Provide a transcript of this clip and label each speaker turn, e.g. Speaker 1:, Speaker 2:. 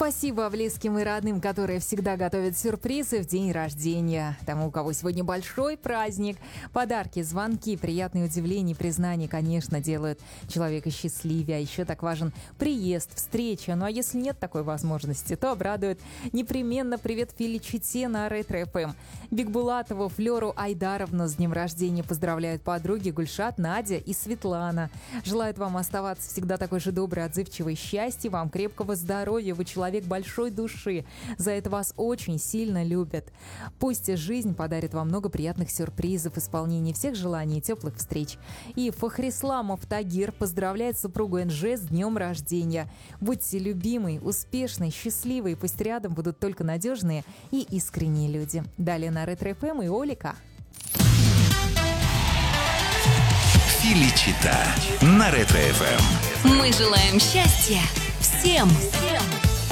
Speaker 1: Спасибо близким и родным, которые всегда готовят сюрпризы в день рождения. Тому, у кого сегодня большой праздник. Подарки, звонки, приятные удивления, признания, конечно, делают человека счастливее. А еще так важен приезд, встреча. Ну а если нет такой возможности, то обрадует непременно привет Филичите на Ретро ФМ. Бигбулатову, Флёру Айдаровну с днем рождения поздравляют подруги Гульшат, Надя и Светлана. Желают вам оставаться всегда такой же доброй, отзывчивой, счастья вам, крепкого здоровья. Вы человек большой души. За это вас очень сильно любят. Пусть жизнь подарит вам много приятных сюрпризов, исполнения всех желаний и теплых встреч. И Фахрисламов Тагир поздравляет супругу Энже с днем рождения. Будьте любимой, успешной, счастливой. Пусть рядом будут только надежные и искренние люди. Далее на Ретро ФМ и Олика.
Speaker 2: Филичита на Ретро ФМ.
Speaker 3: Мы желаем счастья всем!